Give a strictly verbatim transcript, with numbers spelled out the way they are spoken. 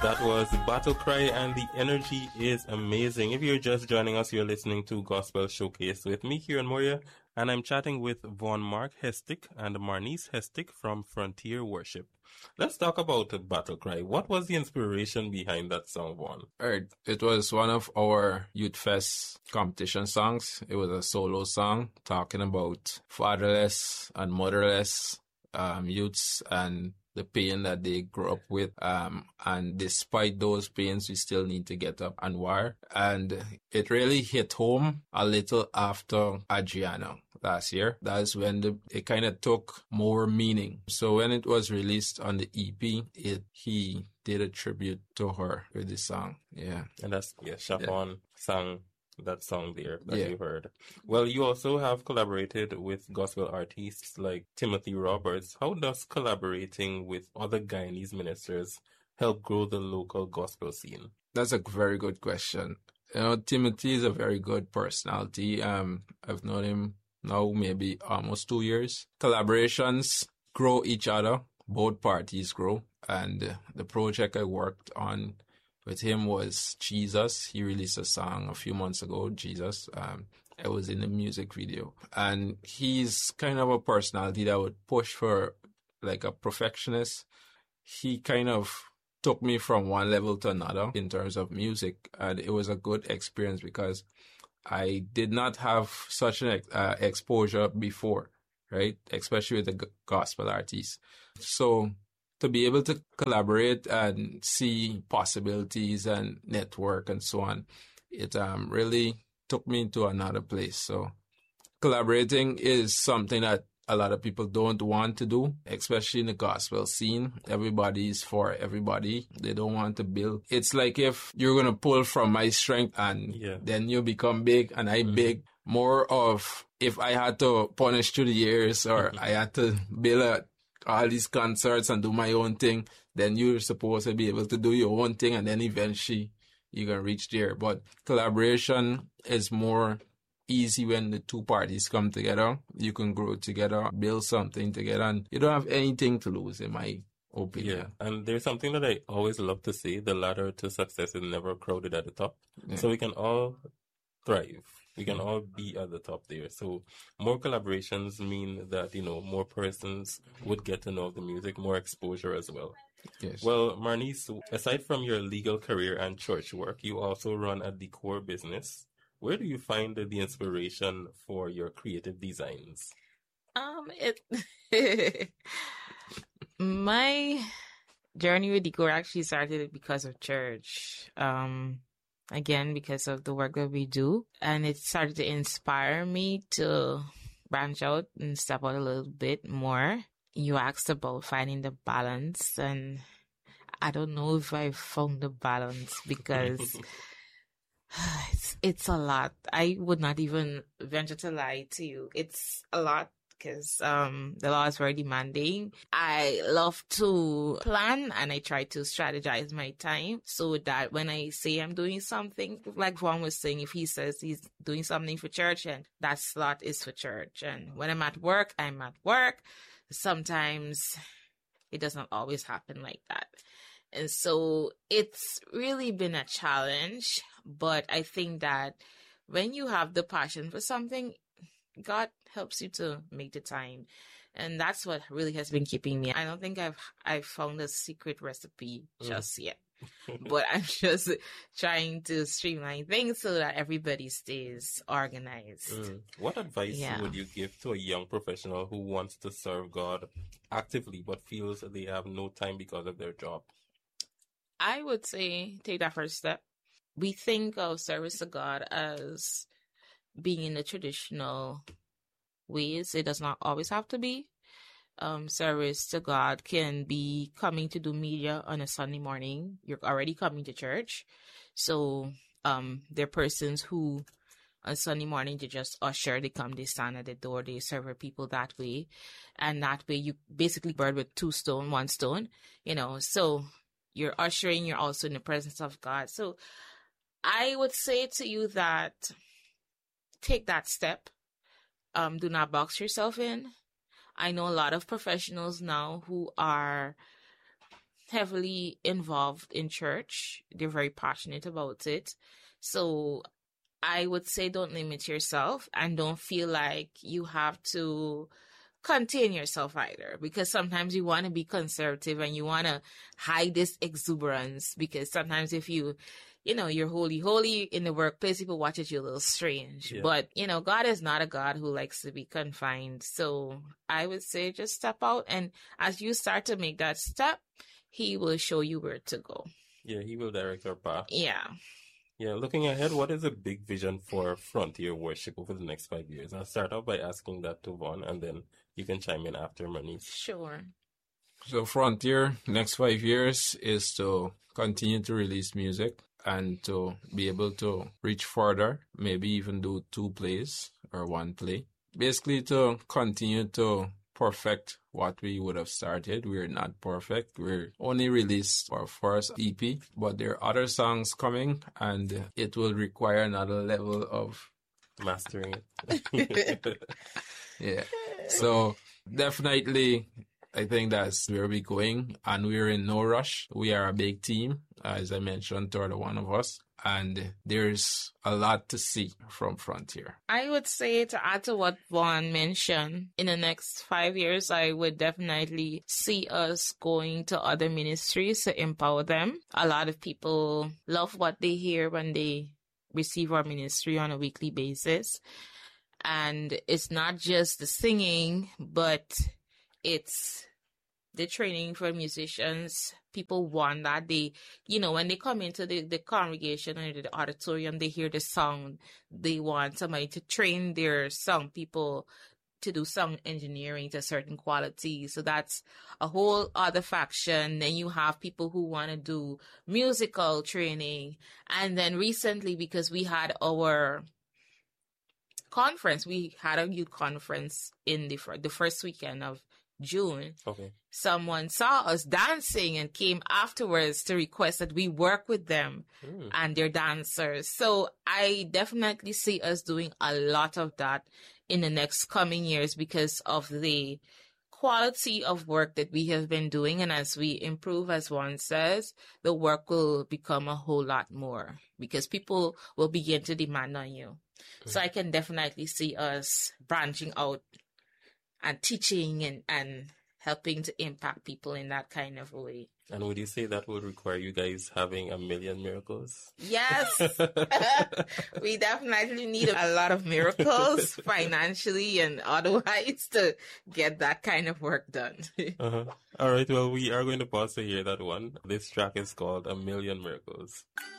That was Battle Cry, and the energy is amazing. If you're just joining us, you're listening to Gospel Showcase with me, Kieran Moria, and I'm chatting with Von Mark Hestick and Marnice Hestick from Frontier Worship. Let's talk about Battle Cry. What was the inspiration behind that song, Von? Right. It was one of our Youth Fest competition songs. It was a solo song talking about fatherless and motherless um, youths and the pain that they grew up with. Um, and despite those pains, we still need to get up and war. And it really hit home a little after Adriana last year. That's when the, it kind of took more meaning. So when it was released on the E P, it, he did a tribute to her with this song. Yeah. And that's, yeah, Chapon yeah. sang that song there that yeah. you heard. Well, you also have collaborated with gospel artists like Timothy Roberts. How does collaborating with other Guyanese ministers help grow the local gospel scene? That's a very good question. You know, Timothy is a very good personality. Um, I've known him now maybe almost two years. Collaborations grow each other. Both parties grow. And uh, the project I worked on with him was Jesus. He released a song a few months ago, Jesus. Um, I was in the music video. And he's kind of a personality that would push for like a perfectionist. He kind of took me from one level to another in terms of music. And it was a good experience because I did not have such an uh, exposure before, right? Especially with the g- gospel artists. So to be able to collaborate and see possibilities and network and so on, it um, really took me into another place. So collaborating is something that a lot of people don't want to do, especially in the gospel scene. Everybody's for everybody. They don't want to build. It's like if you're going to pull from my strength and yeah. then you become big and I mm-hmm. big. More of if I had to punish through the years or I had to build a all these concerts and do my own thing, then you're supposed to be able to do your own thing and then eventually you're going to reach there. But collaboration is more easy when the two parties come together. You can grow together, build something together, and you don't have anything to lose, in my opinion. Yeah, and there's something that I always love to say: the ladder to success is never crowded at the top. Yeah. So we can all thrive. We can all be at the top there. So more collaborations mean that, you know, more persons would get to know the music, more exposure as well. Yes. Well, Marnice, aside from your legal career and church work, you also run a decor business. Where do you find the inspiration for your creative designs? Um, it my journey with decor actually started because of church. Um, again, because of the work that we do, and it started to inspire me to branch out and step out a little bit more. You asked about finding the balance, and I don't know if I found the balance because it's, it's a lot. I would not even venture to lie to you. It's a lot because um, the law is very demanding. I love to plan and I try to strategize my time so that when I say I'm doing something, like Vaughn was saying, if he says he's doing something for church and that slot is for church. And when I'm at work, I'm at work. Sometimes it doesn't always happen like that. And so it's really been a challenge, but I think that when you have the passion for something, God helps you to make the time. And that's what really has been keeping me. I don't think I've I've found a secret recipe just mm. yet. But I'm just trying to streamline things so that everybody stays organized. Mm. What advice yeah. would you give to a young professional who wants to serve God actively but feels they have no time because of their job? I would say take that first step. We think of service to God as being in the traditional ways. It does not always have to be. Um, service to God can be coming to do media on a Sunday morning. You're already coming to church. So um, there are persons who on Sunday morning, they just usher, they come, they stand at the door, they serve people that way. And that way you basically bird with two stone, one stone, you know. So you're ushering, you're also in the presence of God. So I would say to you that take that step. Um, do not box yourself in. I know a lot of professionals now who are heavily involved in church. They're very passionate about it. So I would say don't limit yourself and don't feel like you have to contain yourself either, because sometimes you want to be conservative and you want to hide this exuberance, because sometimes if you you know, you're holy, holy in the workplace, people watch it, you're a little strange. Yeah. But, you know, God is not a God who likes to be confined. So I would say just step out. And as you start to make that step, he will show you where to go. Yeah, he will direct our path. Yeah. Yeah, looking ahead, what is a big vision for Frontier Worship over the next five years? I'll start off by asking that to Vaughn, and then you can chime in after, Marnice. Sure. So Frontier, next five years is to continue to release music and to be able to reach further, maybe even do two plays or one play. Basically to continue to perfect what we would have started. We're not perfect. We're only released our first E P, but there are other songs coming and it will require another level of mastering it. Yeah. So definitely I think that's where we're going, and we're in no rush. We are a big team, as I mentioned to other one of us, and there's a lot to see from Frontier. I would say, to add to what Vaughn mentioned, in the next five years, I would definitely see us going to other ministries to empower them. A lot of people love what they hear when they receive our ministry on a weekly basis. And it's not just the singing, but it's the training for musicians. People want that. They, you know, when they come into the, the congregation or the auditorium, they hear the sound. They want somebody to train their song people to do sound engineering to a certain quality. So that's a whole other faction. Then you have people who want to do musical training. And then recently, because we had our conference, we had a youth conference in the, the first weekend of June. Okay. Someone saw us dancing and came afterwards to request that we work with them mm. and their dancers. So I definitely see us doing a lot of that in the next coming years because of the quality of work that we have been doing. And as we improve, as one says, the work will become a whole lot more because people will begin to demand on you. Mm. So I can definitely see us branching out and teaching and, and helping to impact people in that kind of way. And would you say that would require you guys having a million miracles? Yes. We definitely need a lot of miracles financially and otherwise to get that kind of work done. uh-huh. All right. Well, we are going to pause to hear that one. This track is called A Million Miracles.